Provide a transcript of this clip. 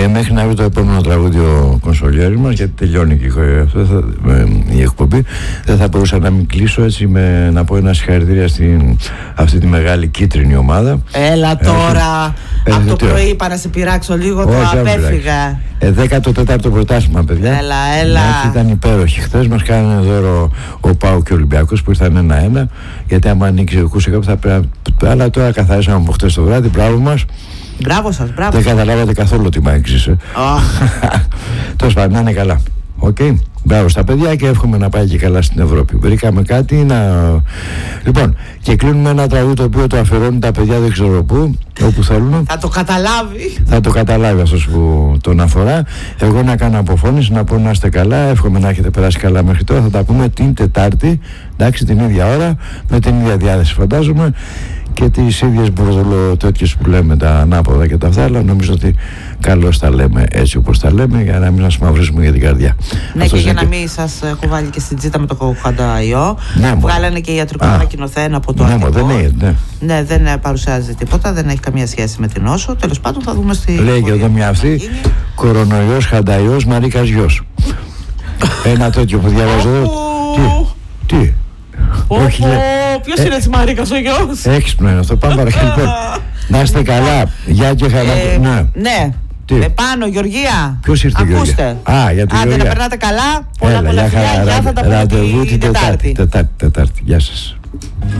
Και μέχρι να βρει το επόμενο τραγούδι ο κονσολιέρης μας, γιατί τελειώνει και η εκπομπή, δεν θα μπορούσα να μην κλείσω έτσι να πω ένα συγχαρητήρια στην αυτή τη μεγάλη κίτρινη ομάδα. Έλα τώρα, από το πρωί είπα να σε πειράξω λίγο, το απέφυγα. 14ο πρωτάθλημα, παιδιά. Έλα. Ήταν υπέροχη. Χθες μας κάνανε δώρο ο ΠΑΟΚ και ο Ολυμπιακός που ήρθαν 1-1, γιατί άμα ανοίξει ο Κούσεκαπ θα πρέπει. Αλλά τώρα καθαρίσαμε από χθες το βράδυ, μπράβο μας. Μπράβο σας, μπράβο. Δεν καταλάβατε καθόλου τι μ' έξισε. Τέλος πάντων, να είναι καλά. Okay. Μπράβο στα παιδιά και εύχομαι να πάει και καλά στην Ευρώπη. Βρήκαμε κάτι να. Λοιπόν, και κλείνουμε ένα τραγούδι το οποίο το αφιερώνουν τα παιδιά, δεν ξέρω πού, όπου θέλουν. Θα το καταλάβει. Θα το καταλάβει αυτός που τον αφορά. Εγώ να κάνω αποφώνηση, να πω να είστε καλά. Εύχομαι να έχετε περάσει καλά μέχρι τώρα. Θα τα πούμε την Τετάρτη, εντάξει, την ίδια ώρα, με την ίδια διάθεση φαντάζομαι. Και τις ίδιες μπουρδολοτέτοιες που λέμε, τα ανάποδα και τα αυτά, αλλά νομίζω ότι καλώς τα λέμε έτσι όπως τα λέμε, για να μην μας μαυρίσουμε για την καρδιά. Ναι, και για να μην σας έχω βάλει και στην τζίτα με το κοκκαντά ιό. Ναι, βγάλανε και ιατρικό ανακοινωθέν από το Αττικό. Ναι, δεν παρουσιάζει τίποτα, δεν έχει καμία σχέση με την νόσο. Τέλος πάντων, θα δούμε στη. Λέει και εδώ μια αυτή, κορονοϊός, χανταϊός, Μαρίκας γιος. Ένα τέτοιο που διαβάζω εδώ. Τι. Όχι, ποιος είναι της Μαρίκας ο γιος? Έξυπνο είναι αυτό. Πάμε παρακαλώ. Να είστε καλά. Γεια και χαρά. Ναι. Πάνω, Γεωργία. Ποιος ήρθε, Γεωργία? Για την Γεωργία. Να περνάτε καλά. Πολλά φιλιά. Γεια, θα τα πούμε την Τετάρτη. Τετάρτη. Γεια σας.